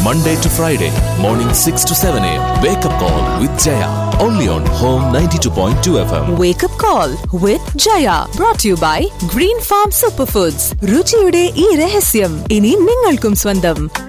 Monday to Friday, morning 6 to 7 a.m. Wake up call with Jaya. Only on Home 92.2 FM. Wake up call with Jaya. Brought to you by Green Farm Superfoods. രുചിയുടെ ഈ രഹസ്യം ഇനി നിങ്ങൾക്കും സ്വന്തം.